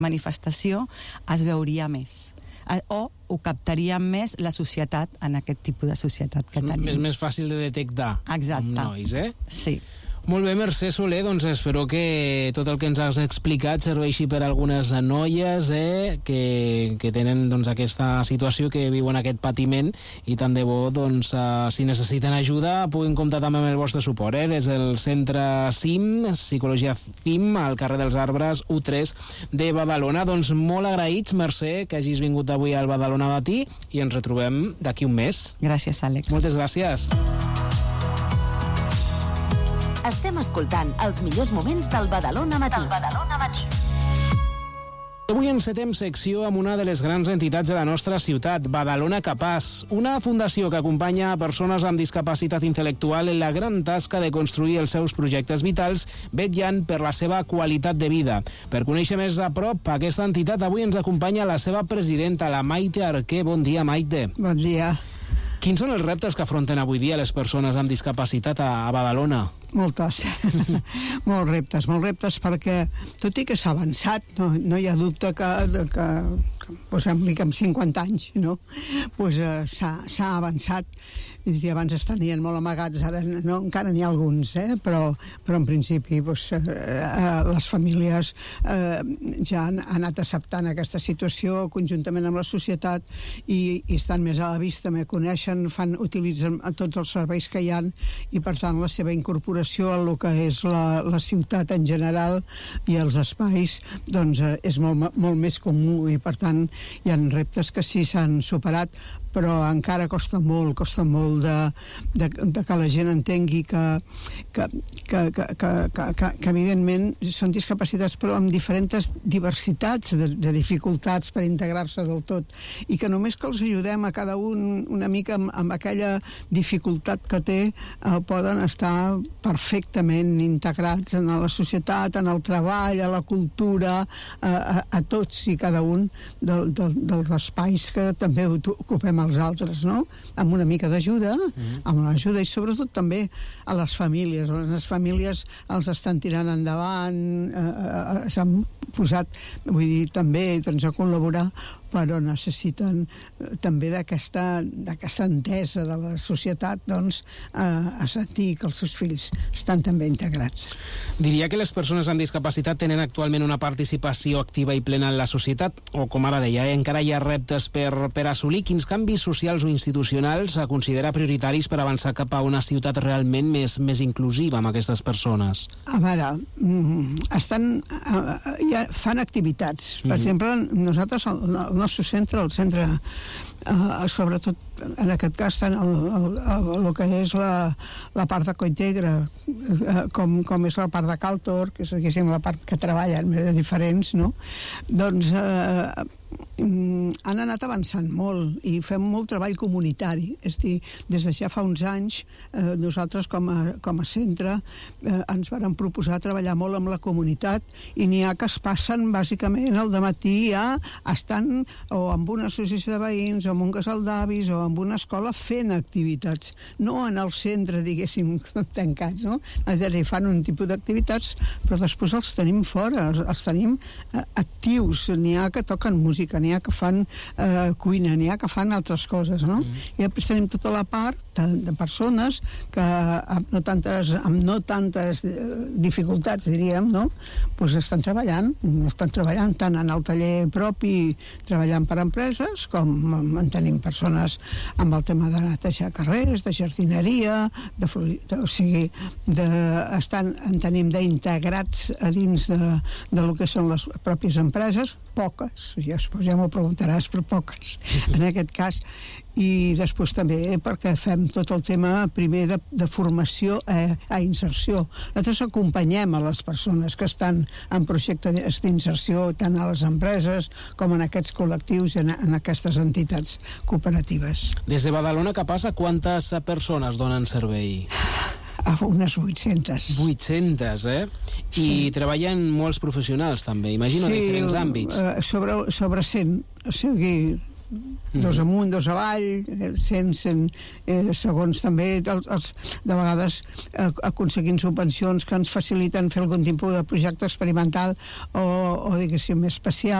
manifestació es veuria més o ho captaria més la societat en aquest tipus de societat que tenim. És més fàcil de detectar. Exacte. Amb nois, Sí. Molt bé, Mercè Soler, doncs espero que tot el que ens has explicat serveixi per a algunes noies que tenen aquesta situació, que viuen aquest patiment, i tant de bo, doncs, si necessiten ajuda, puguin comptar també amb el vostre suport, des del centre CIM, Psicologia CIM, al carrer dels Arbres, U3 de Badalona. Doncs molt agraïts, Mercè, que hagis vingut avui al Badalona Matí, i ens retrobem d'aquí un mes. Gràcies, Àlex. Moltes gràcies. Estem escoltant els millors moments del Badalona Matí. Avui encetem secció amb una de les grans entitats de la nostra ciutat, Badalona Capaç, una fundació que acompanya a persones amb discapacitat intel·lectual en la gran tasca de construir els seus projectes vitals, vetllant per la seva qualitat de vida. Per conèixer més a prop aquesta entitat, avui ens acompanya la seva presidenta, la Maite Arquer. Bon dia, Maite. Bon dia. Quins són els reptes que afronten avui dia les persones amb discapacitat a Badalona? Molts reptes, perquè tot i que s'ha avançat, no hi ha dubte que amb 50 anys, no? S'ha avançat. I abans es tenien molt amagats, ara no, encara n'hi ha alguns, però en principi les famílies ja han anat acceptant aquesta situació conjuntament amb la societat i estan més a la vista, me coneixen, utilitzen tots els serveis que hi ha, i per tant la seva incorporació a el que és la ciutat en general i els espais doncs és molt més comú, i per tant hi ha reptes que sí s'han superat, però encara costa molt de que la gent entengui que evidentment són discapacitats però amb diferents diversitats de dificultats per integrar-se del tot, i que només que els ajudem a cada un una mica amb aquella dificultat que té, poden estar perfectament integrats en la societat, en el treball, a la cultura, a tots i cada un dels espais que també ocupem els altres, no? Amb una mica d'ajuda, amb l'ajuda, i sobretot també a les famílies. Les famílies els estan tirant endavant, s'han posat, vull dir, també doncs, a col·laborar, però necessiten també d'aquesta entesa de la societat, doncs, a sentir que els seus fills estan també integrats. Diria que les persones amb discapacitat tenen actualment una participació activa i plena en la societat, o com ara deia, encara hi ha reptes per assolir. Quins canvis socials o institucionals considera prioritaris per avançar cap a una ciutat realment més inclusiva amb aquestes persones? A veure, fan activitats. Per exemple, nosaltres, el nostre centre, el centre, sobretot en aquest cas, tant el que és la part de Cointegra, com és la part de Caltor, que és, diguéssim, la part que treballen diferents, no? Doncs han anat avançant molt i fem molt treball comunitari, és a dir, des de ja fa uns anys nosaltres com a centre ens vàrem proposar treballar molt amb la comunitat, i n'hi ha que es passen bàsicament al dematí estan o amb una associació de veïns o amb un casal d'avis o amb una escola fent activitats, no en el centre, diguéssim, tancats, no? És a dir, fan un tipus d'activitats, però després els tenim fora, els tenim actius. N'hi ha que toquen música, n'hi ha que fan cuina, n'hi ha que fan altres coses, no? I després tenim tota la part de persones que amb no tantes dificultats, diríem, no? Pues estan treballant tant en el taller propi, treballant per empreses, com en tenim persones amb el tema de netejar carrers, de jardineria, en tenim d'integrats a dins de lo que són les pròpies empreses, poques, ja m'ho preguntaràs, però poques en aquest cas, i després també perquè fem tot el tema primer de formació a inserció. Nosaltres acompanyem a les persones que estan en projectes d'inserció tant a les empreses com en aquests col·lectius i en aquestes entitats cooperatives. Des de Badalona Capaç, quantes persones donen servei? Unes 800. 800, I treballen molts professionals també, imagino, en diferents àmbits. Sobre 100, o sigui, dos amunt, dos avall, 100, segons també, de vegades aconseguint subvencions que ens faciliten fer algun tipus de projecte experimental o diguéssim, especial.